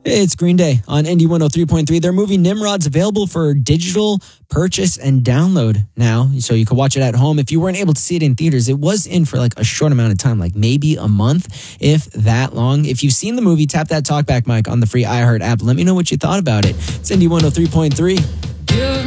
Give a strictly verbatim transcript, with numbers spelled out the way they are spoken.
It's Green Day on Indie one oh three point three. Their movie Nimrod's available for digital purchase and download now, so you can watch it at home. If you weren't able to see it in theaters, it was in for like a short amount of time, like maybe a month, if that long. If you've seen the movie, tap that talkback mic on the free iHeart app. Let me know what you thought about it. It's Indie one oh three point three.